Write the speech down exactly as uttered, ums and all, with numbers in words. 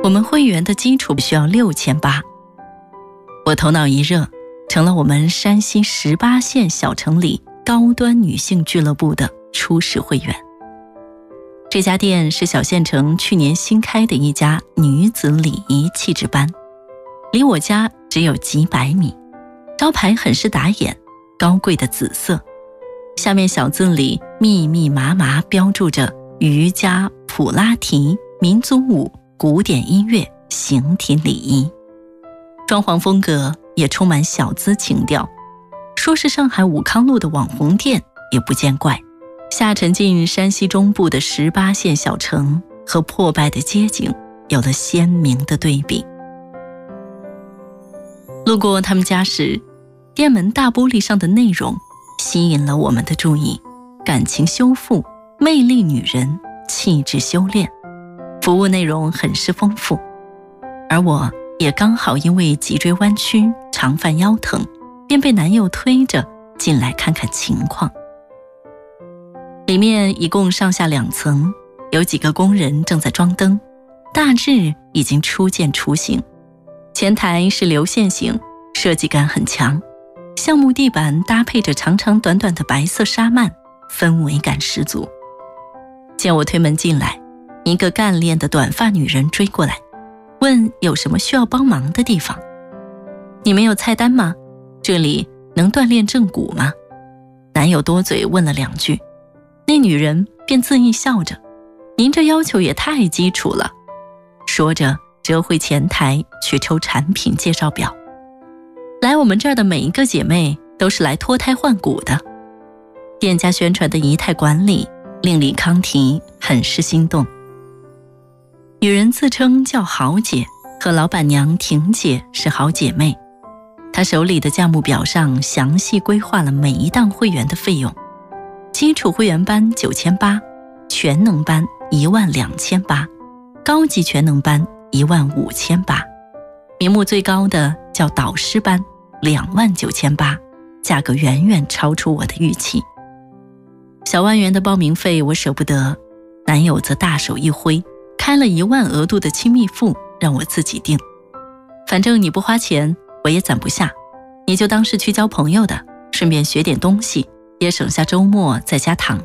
我们会员的基础需要六千八。我头脑一热，成了我们山西十八线小城里高端女性俱乐部的初始会员。这家店是小县城去年新开的一家女子礼仪气质班，离我家只有几百米，招牌很是打眼，高贵的紫色，下面小字里密密麻麻标注着瑜伽、普拉提、民族舞、古典音乐、形体礼仪。装潢风格也充满小资情调，说是上海武康路的网红店也不见怪。下沉进山西中部的十八线小城和破败的街景有了鲜明的对比。路过他们家时，店门大玻璃上的内容吸引了我们的注意：感情修复、魅力女人、气质修炼。服务内容很是丰富，而我也刚好因为脊椎弯曲、常犯腰疼，便被男友推着进来看看情况。里面一共上下两层，有几个工人正在装灯，大致已经初见雏形。前台是流线型，设计感很强，橡木地板搭配着长长短短的白色纱幔，氛围感十足。见我推门进来，一个干练的短发女人追过来，问有什么需要帮忙的地方。你们有菜单吗？这里能锻炼正骨吗？男友多嘴问了两句，那女人便自意笑着，您这要求也太基础了。说着折回前台去抽产品介绍表。来我们这儿的每一个姐妹都是来脱胎换骨的。店家宣传的仪态管理令李康提很是心动。女人自称叫豪姐，和老板娘婷姐是好姐妹。她手里的价目表上详细规划了每一档会员的费用。基础会员班九千八，全能班一万两千八，高级全能班一万五千八，名目最高的叫导师班两万九千八，价格远远超出我的预期。小万元的报名费我舍不得，男友则大手一挥，开了一万额度的亲密付让我自己订。反正你不花钱我也攒不下，你就当是去交朋友的，顺便学点东西，也省下周末在家躺